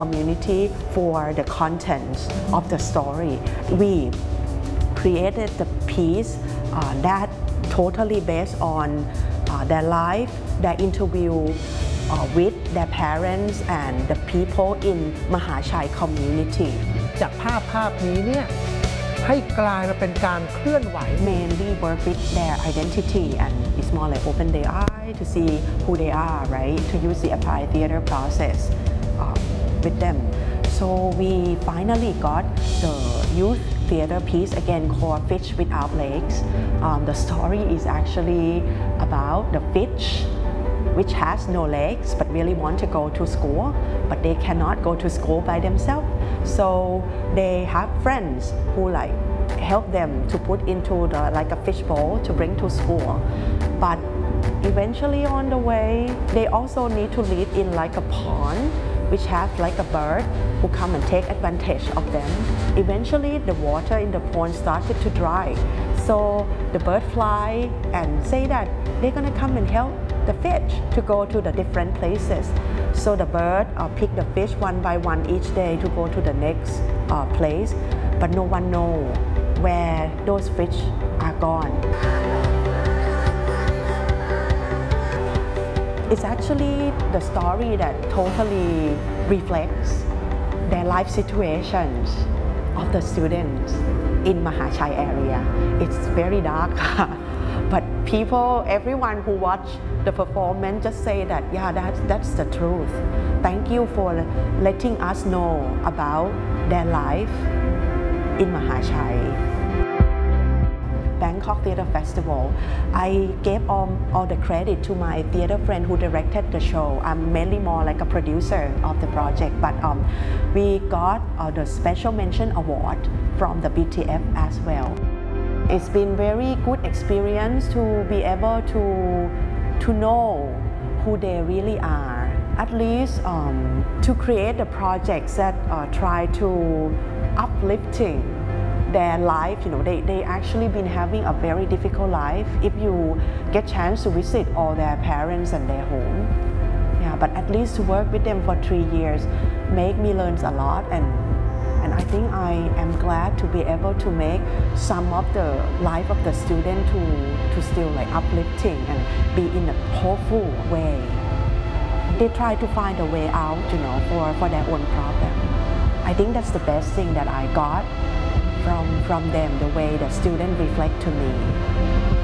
community for the contents of the story. We created the piece that totally based on their life, their interview with their parents and the people in Mahachai community. จากภาพนี้เนี่ยให้กลายมาเป็นการเคลื่อนไหว Mainly work with their identity and it's more like open their eye to see who they are, right? To use the applied theater process with them. So we finally got the youth theater piece again called Fish Without Legs. The story is actually about the fish which has no legs but really want to go to school, but they cannot go to school by themselves. So they have friends who like help them to put into like a fish bowl to bring to school. But eventually on the way, they also need to live in like a pond which has like a bird who come and take advantage of them. Eventually the water in the pond started to dry. So the bird fly and say that they're gonna come and help the fish to go to the different places. So the bird pick the fish one by one each day to go to the next place, but no one know where those fish are gone. It's actually the story that totally reflects their life situations of the students in Mahachai area. It's very dark, but people, everyone who watched the performance just say that, yeah, that's the truth. Thank you for letting us know about their life in Mahachai. Bangkok Theatre Festival, I gave all the credit to my theatre friend who directed the show. I'm mainly more like a producer of the project, but we got the Special Mention Award from the BTF as well. It's been very good experience to be able to know who they really are. At least to create the projects that try to uplifting their life. You know, they actually been having a very difficult life. If you get chance to visit all their parents and their home, yeah. But at least to work with them for 3 years make me learn a lot, and I think I am glad to be able to make some of the life of the student to still like uplifting and be in a hopeful way. They try to find a way out, you know, for their own problem. I think that's the best thing that I got from them, the way the students reflect to me.